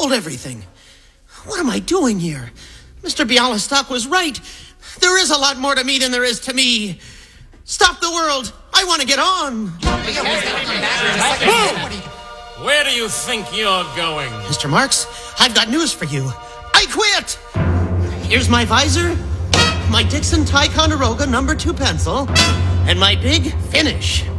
told everything. What am I doing here? Mr. Bialystok was right. There is a lot more to me than there is to me. Stop the world. I want to get on. Move! Where do you think you're going? Mr. Marks, I've got news for you. I quit! Here's my visor, my Dixon Ticonderoga No. 2 pencil, and my big finish.